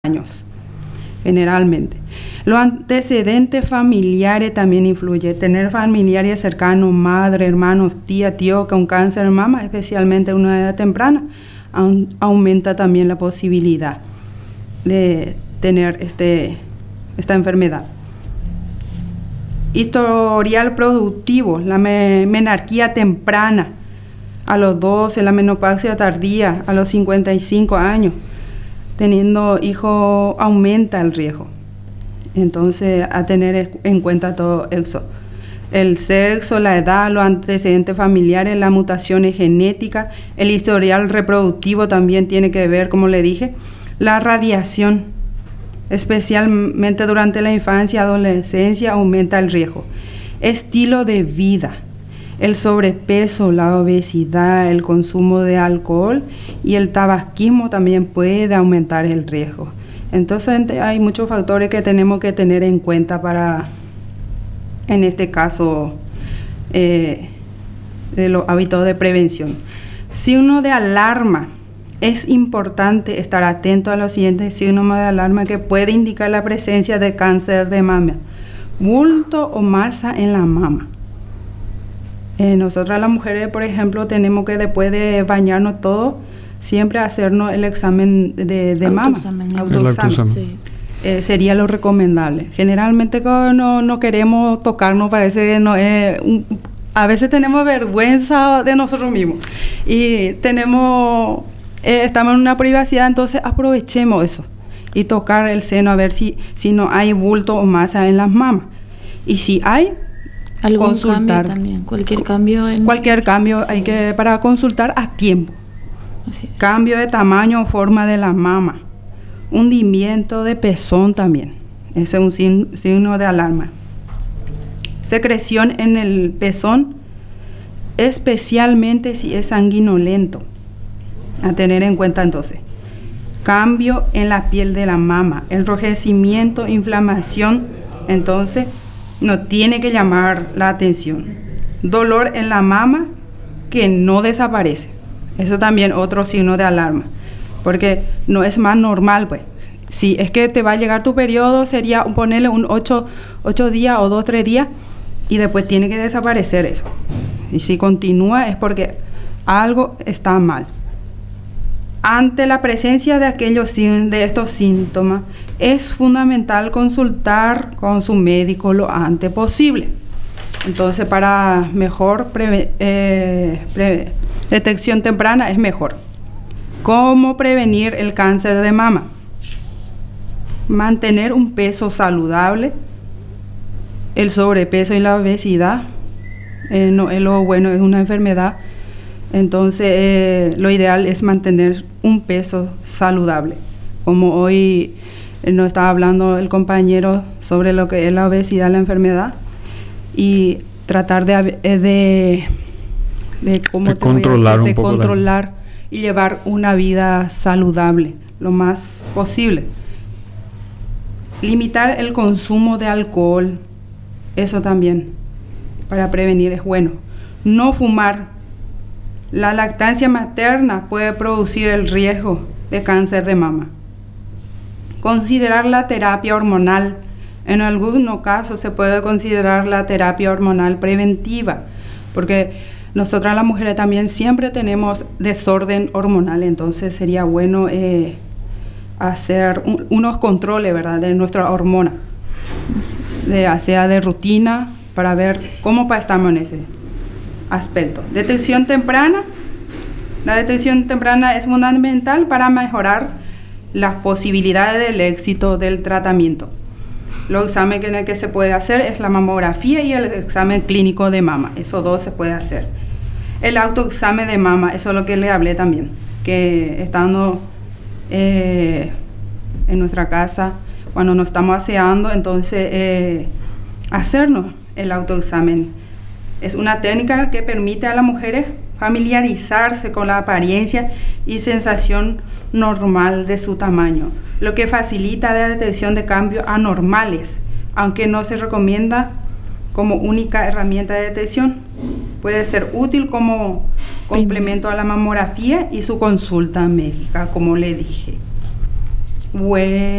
años, generalmente. Los antecedentes familiares también influyen. Tener familiares cercanos, madre, hermanos, tía, tío, con cáncer de mama, especialmente en una edad temprana, aumenta también la posibilidad de tener esta enfermedad. Historial productivo, la menarquía temprana, a los 12, la menopausia tardía, a los 55 años. Teniendo hijos aumenta el riesgo. Entonces, a tener en cuenta todo eso. El sexo, la edad, los antecedentes familiares, las mutaciones genéticas, el historial reproductivo también tiene que ver, como le dije, la radiación, especialmente durante la infancia y adolescencia, aumenta el riesgo. Estilo de vida. El sobrepeso, la obesidad, el consumo de alcohol y el tabaquismo también puede aumentar el riesgo. Entonces hay muchos factores que tenemos que tener en cuenta para, en este caso, de los hábitos de prevención. Signo de alarma. Es importante estar atento a los siguientes signos de alarma que puede indicar la presencia de cáncer de mama. Bulto o masa en la mama. Nosotras las mujeres, por ejemplo, tenemos que después de bañarnos todo, siempre hacernos el examen de mama. Autoexamen. Sí. Sería lo recomendable. Generalmente cuando no queremos tocarnos, parece que no es... a veces tenemos vergüenza de nosotros mismos. Y estamos en una privacidad, entonces aprovechemos eso. Y tocar el seno a ver si no hay bulto o masa en las mamas. Y si hay... ¿Algún consultar cambio también? Cualquier cambio hay que para consultar a tiempo. Así es. Cambio de tamaño o forma de la mama, hundimiento de pezón también, ese es un signo de alarma. Secreción en el pezón, especialmente si es sanguinolento, a tener en cuenta entonces. Cambio en la piel de la mama, enrojecimiento, inflamación, entonces no tiene que llamar la atención. Dolor en la mama que no desaparece. Eso también otro signo de alarma. Porque no es más normal, pues. Si es que te va a llegar tu periodo, sería ponerle un 8 días o 2, 3 días y después tiene que desaparecer eso. Y si continúa es porque algo está mal. Ante la presencia de estos síntomas, es fundamental consultar con su médico lo antes posible. Entonces, para mejor detección temprana es mejor. ¿Cómo prevenir el cáncer de mama? Mantener un peso saludable. El sobrepeso y la obesidad no es lo bueno, es una enfermedad. Entonces, lo ideal es mantener un peso saludable. Como hoy nos estaba hablando el compañero sobre lo que es la obesidad, la enfermedad, y tratar de controlar y llevar una vida saludable lo más posible. Limitar el consumo de alcohol, eso también para prevenir es bueno. No fumar. La lactancia materna puede producir el riesgo de cáncer de mama. Considerar la terapia hormonal. En algunos casos se puede considerar la terapia hormonal preventiva, porque nosotras las mujeres también siempre tenemos desorden hormonal, entonces sería bueno hacer unos controles, ¿verdad?, de nuestra hormona, sea de rutina, para ver cómo estamos en ese aspecto. Detección temprana. La detección temprana es fundamental para mejorar las posibilidades del éxito del tratamiento. Los exámenes que se puede hacer es la mamografía y el examen clínico de mama. Esos dos se puede hacer. El autoexamen de mama, eso es lo que le hablé también, que estando en nuestra casa, cuando nos estamos aseando, entonces hacernos el autoexamen. Es una técnica que permite a las mujeres familiarizarse con la apariencia y sensación normal de su tamaño, lo que facilita la detección de cambios anormales, aunque no se recomienda como única herramienta de detección. Puede ser útil como complemento a la mamografía y su consulta médica, como le dije. Bueno.